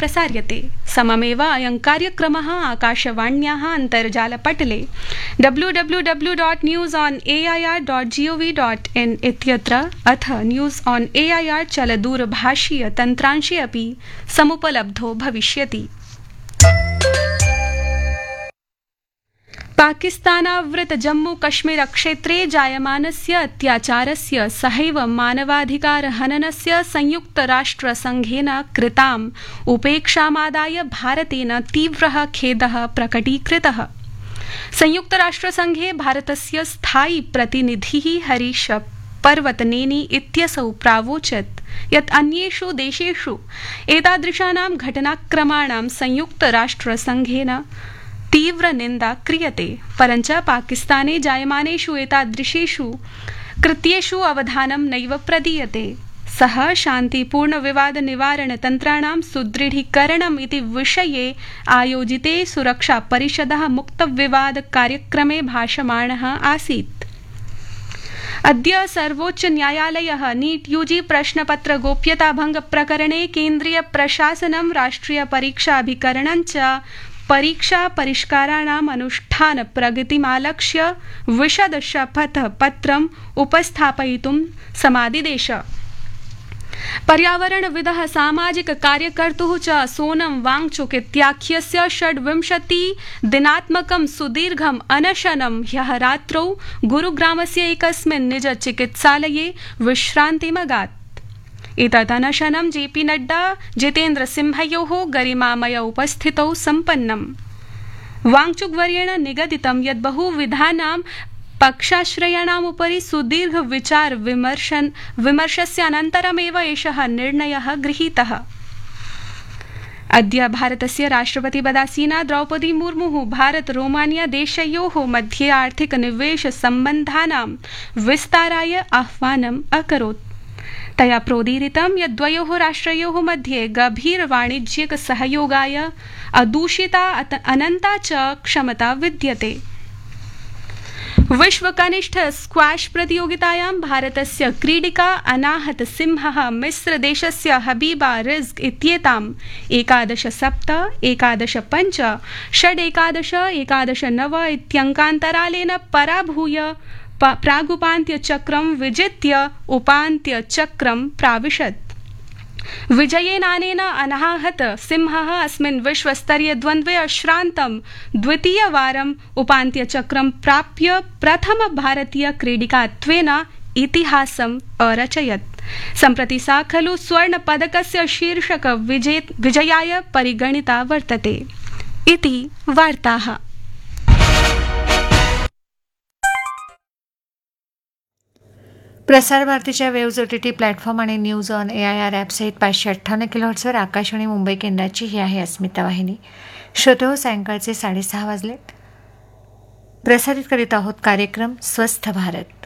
प्रसार्यते। सममेव अयं कार्यक्रमः आकाशवाण्याः अन्तर्जालपटले www.newsonair.gov.in इत्यत्र अथ न्यूज़ ऑन एआईआर चलदूरभाषीय तन्त्रांशे अपि समुपलब्धो भविष्यति। पाकिस्तानावृत जम्मू कश्मीर क्षेत्रे जायमानस्य अत्याचारस्य सहैव मानवाधिकार हननस्य संयुक्तराष्ट्रसंघेन कृताम् उपेक्षामादाय भारतेन तीव्रः खेदः प्रकटीकृतः। संयुक्तराष्ट्रसंघे भारतस्य स्थायी प्रतिनिधिः हरीश पर्वतनेनी इत्यसौ प्रावोचत् यत् अन्येषु देशेषु एतादृशानां घटनाक्रमाणां संयुक्तराष्ट्रसंघेन तीव्र निंदा क्रियते, परञ्च पाकिस्ताने जायमानेषु एतादृशेषु कृत्येषु अवधानं नैव प्रदीयते। सः शान्तिपूर्ण विवाद निवारण तन्त्राणां सुदृढीकरणम् इति विषये आयोजिते सुरक्षा परिषदः मुक्तविवाद कार्यक्रमे भाषमाणः आसीत्। अद्य सर्वोच्च न्यायालयः नीट यूजी प्रश्नपत्र गोप्यताभंग प्रकरणे केन्द्रीय प्रशासनं राष्ट्रिय परीक्षाभिकरणं च परीक्षा परिष्काराणाम् अनुष्ठान प्रगतिमालक्ष्य विशद शपथपत्रम् उपस्थापयितुं समादिदेश। पर्यावरणविदः सामाजिक कार्यकर्तुः च सोनम वांगचुक इत्याख्यस्य 26 दिनात्मकं सुदीर्घम् अनशनं ह्यः रात्रौ गुरुग्रामस्य एकस्मिन् निज चिकित्सालये विश्रान्तिमगात्। एतदनशनं जेपी नड्डा जितेन्द्र सिंहयोः गरिमामय उपस्थितौ सम्पन्नम्। वांगचुकवर्येण निगदितं यत् बहुविधानां पक्षाश्रयाणाम् उपरि सुदीर्घ विचार विमर्शस्यानन्तरमेव एषः निर्णयः गृहीतः। अद्य भारतस्य राष्ट्रपतिपदासीना द्रौपदी मुर्मुः भारत रोमानिया देशयोः मध्ये आर्थिक निवेश सम्बन्धानां विस्ताराय आह्वानम् अकरोत्। तया प्रोदीरितं यत् द्वयोः राष्ट्रयोः मध्ये गभीर वाणिज्यिक सहयोगाय अदूषिता अनन्ता च क्षमता विद्यते। विश्व कनिष्ठ स्क्वाश प्रतियोगितायां भारतस्य क्रीडिका अनाहत सिंहः मिस्रदेशस्य हबीबा रिज्क इत्येताम् 11-7, 11-5, 6-11, 11-9 इत्यङ्कान्तरालेन पराभूय प्रागुपान्त्यचक्रं विजित्य उपान्त्यचक्रं प्राविशत्। विजयेनानेन अनाहत सिंहः अस्मिन् विश्वस्तरीय द्वन्द्वे अश्रान्तं द्वितीयवारम् उपान्त्यचक्रं प्राप्य प्रथम भारतीय क्रीडिकात्वेन इतिहासम् अरचयत्। सम्प्रति सा खलु स्वर्णपदकस्य शीर्षक विजयाय परिगणिता वर्तते। इति वार्ताः। प्रसार भारतीच्या वेव्ज OTT प्लॅटफॉर्म आणि news on AIR ॲपसहित 558 किलोहर्ट्झवर Akashvani Mumbai केंद्राची ही आहे अस्मिता वाहिनी. श्रोते सायंकाळचे 6:30 वाजलेत. प्रसारित करीत आहोत कार्यक्रम स्वस्थ भारत.